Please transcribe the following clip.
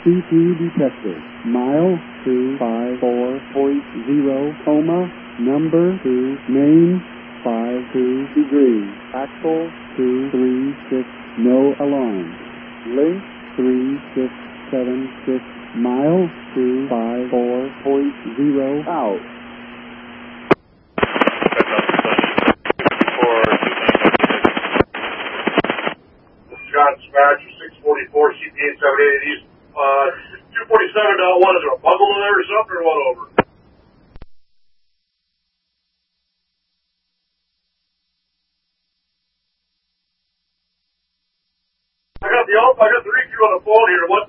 C2 detected. Mile 254.0, coma, number 2, main 52 degrees, axle 236, no alarm. Link 3676, mile 254.0, out. John Dispatcher, 644, CPA 780 East. 247.1, is there a bubble in there or something, or what over? I got the recruit on the phone here. What